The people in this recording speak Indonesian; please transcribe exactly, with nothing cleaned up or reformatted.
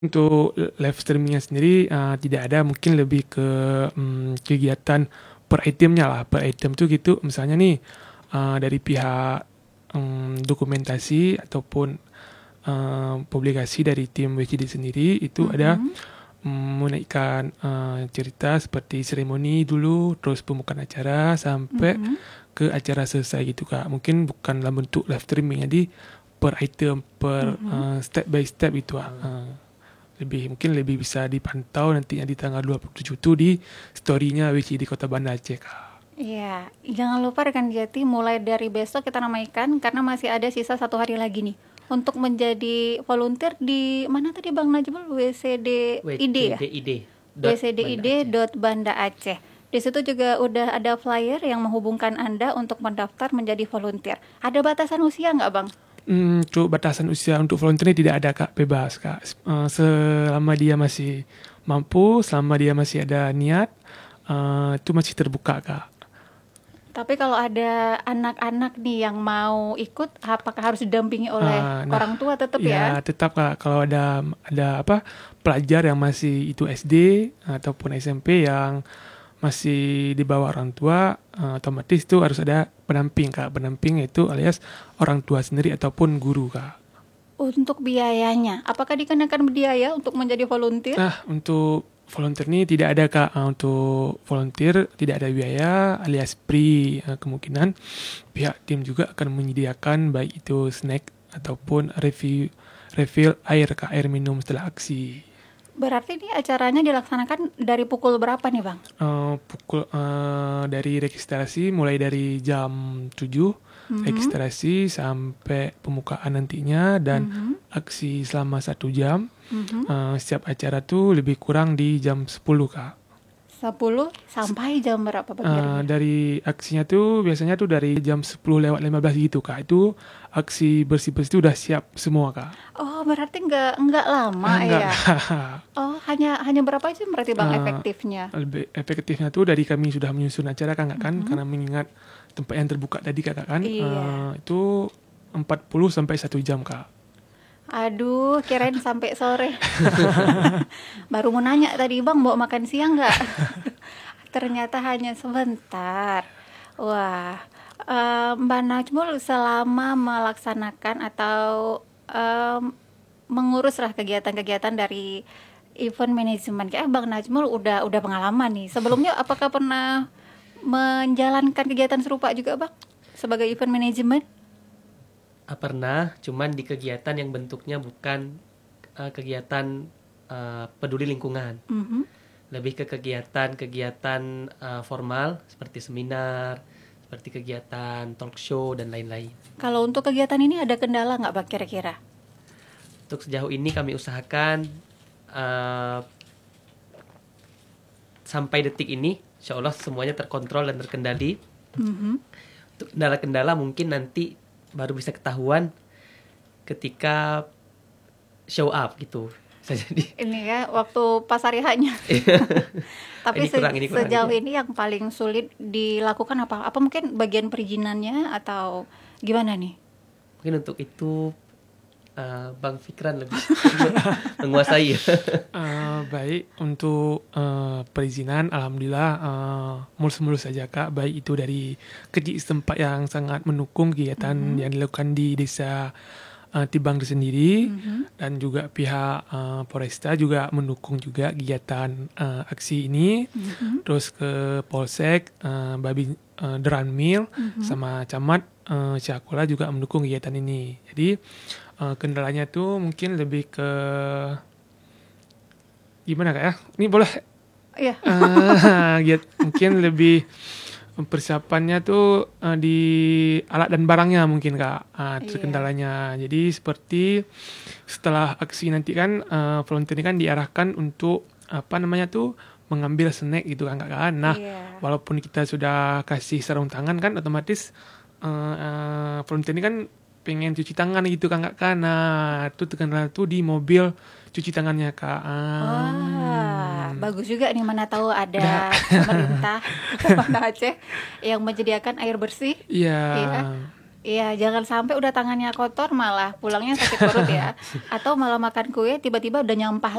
Untuk live streaming-nya sendiri uh, tidak ada, mungkin lebih ke um, kegiatan per itemnya lah. Per item tuh gitu, misalnya nih uh, dari pihak um, dokumentasi ataupun uh, publikasi dari tim W C D sendiri itu Mhm. ada um, menaikkan uh, cerita seperti seremoni dulu, terus pembukaan acara sampai Mhm. ke acara selesai gitu kak. Mungkin bukan dalam bentuk live streaming, jadi per item, per Mhm. uh, step by step itu kak. Uh, lebih mungkin lebih bisa dipantau nantinya di tanggal dua puluh tujuh itu di story-nya W C D Kota Banda Aceh kak. Iya, jangan lupa rekan Jati, mulai dari besok kita ramaikan karena masih ada sisa satu hari lagi nih untuk menjadi volunteer di mana tadi Bang Najmul, W C D I D ya? W C D I D W C D I D dot Banda Aceh. Di situ juga udah ada flyer yang menghubungkan Anda untuk mendaftar menjadi volunteer. Ada batasan usia nggak Bang? Hmm, untuk batasan usia untuk volunteer ini tidak ada kak, bebas kak. Uh, selama dia masih mampu, selama dia masih ada niat, uh, itu masih terbuka kak. Tapi kalau ada anak-anak nih yang mau ikut, apakah harus didampingi oleh Uh, nah, orang tua tetap ya ya? tetap kak, kalau ada ada apa pelajar yang masih itu S D ataupun S M P yang masih di bawah orang tua, uh, otomatis itu harus ada pendamping kak. Pendamping itu alias orang tua sendiri ataupun guru kak. Untuk biayanya, apakah dikenakan biaya untuk menjadi volunteer? Nah, untuk volunteer ini tidak ada kak. Uh, untuk volunteer tidak ada biaya alias free. Uh, kemungkinan pihak tim juga akan menyediakan baik itu snack ataupun refill refill air kak, air minum setelah aksi. Berarti ini acaranya dilaksanakan dari pukul berapa nih Bang? Uh, pukul uh, dari registrasi mulai dari jam tujuh Mhm. registrasi sampai pembukaan nantinya dan Mhm. aksi selama satu jam. Mhm. Uh, setiap acara tuh lebih kurang di jam sepuluh kak. sepuluh sampai jam berapa Bang? Uh, kira-kira? dari aksinya tuh biasanya tuh dari jam sepuluh lewat lima belas gitu kak. Itu aksi bersih-bersih itu udah siap semua kak. Oh, berarti nggak nggak lama Ah, enggak. ya? Oh, hanya hanya berapa jam berarti Bang Uh, efektifnya? Lebih efektifnya tuh dari kami sudah menyusun acara kan kak kan, Mhm. karena mengingat tempat yang terbuka tadi kakak kan, Iya. uh, itu empat puluh sampai satu jam kak. Aduh, kirain sampai sore. Baru mau nanya tadi Bang, mau makan siang nggak? Ternyata hanya sebentar. Wah, eh, Mbak Najmul selama melaksanakan atau em, mengurus lah kegiatan-kegiatan dari event management, kayak Bang Najmul udah udah pengalaman nih. Sebelumnya apakah pernah menjalankan kegiatan serupa juga Bang sebagai event management? Ah, pernah, cuman di kegiatan yang bentuknya bukan uh, kegiatan uh, peduli lingkungan. Mhm. Lebih ke kegiatan-kegiatan uh, formal seperti seminar, seperti kegiatan talk show dan lain-lain. Kalau untuk kegiatan ini ada kendala nggak Bang kira-kira? Untuk sejauh ini kami usahakan uh, sampai detik ini insya Allah semuanya terkontrol dan terkendali. Mhm. Untuk kendala-kendala mungkin nanti baru bisa ketahuan ketika show up gitu. Bisa jadi. Ini ya waktu pas hari hanya. Tapi Ini kurang, se- ini kurang, sejauh ini. ini yang paling sulit dilakukan apa? Apa mungkin bagian perizinannya atau gimana nih? Mungkin untuk itu uh, Bang Fikran lebih menguasai. Uh, baik, untuk uh, perizinan alhamdulillah uh, mulus-mulus saja kak, baik itu dari kejik setempat yang sangat mendukung kegiatan Mhm. yang dilakukan di desa uh, Tibang itu sendiri, Mhm. dan juga pihak uh, Polresta juga mendukung juga kegiatan uh, aksi ini. Mhm. Terus ke Polsek, uh, Babi uh, Deranmil, Mhm. sama Camat uh, Ciakola juga mendukung kegiatan ini. Jadi uh, kendalanya tuh mungkin lebih ke gimana kak ya? Ini boleh Iya. uh, giat- mungkin lebih persiapannya tuh uh, di alat dan barangnya mungkin kak, uh, Iya. terkendalanya. Jadi seperti setelah aksi nanti kan uh, volunteer ini kan diarahkan untuk apa namanya tuh mengambil snack gitu kan kak kan. Nah, Iya. walaupun kita sudah kasih sarung tangan kan otomatis uh, uh, volunteer ini kan pengen cuci tangan gitu kan kak kan. Nah, itu terkendala tuh di mobil cuci tangannya kak. Ah. Wah, bagus juga nih, mana tahu ada Nah. pemerintah Banda Aceh yang menyediakan air bersih. Iya. Iya. Iya, jangan sampai udah tangannya kotor malah pulangnya sakit perut ya. Atau malah makan kue tiba-tiba udah nyampah